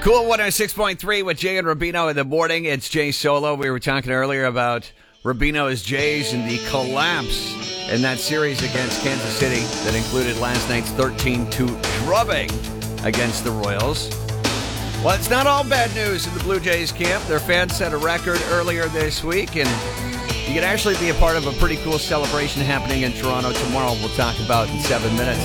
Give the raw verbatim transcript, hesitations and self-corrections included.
Cool one oh six point three with Jay and Rubino in the morning. It's Jay Solo. We were talking earlier about Rubino's Jays and the collapse in that series against Kansas City that included last night's thirteen two drubbing against the Royals. Well, it's not all bad news in the Blue Jays camp. Their fans set a record earlier this week, and you can actually be a part of a pretty cool celebration happening in Toronto tomorrow. We'll talk about in seven minutes.